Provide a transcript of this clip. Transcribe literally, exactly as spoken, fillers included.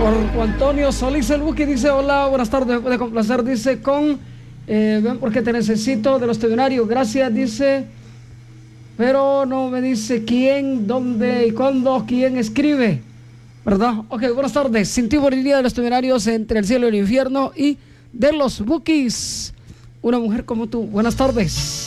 Por Antonio Solís el Buki dice: hola, buenas tardes, puede complacer, dice, con eh, ven porque te necesito de los temerarios, gracias, dice, pero no me dice quién, dónde y cuándo, quién escribe, ¿verdad? Ok, buenas tardes. Sin ti moriría de los temerarios, entre el cielo y el infierno, y de los Bukis, una mujer como tú. Buenas tardes.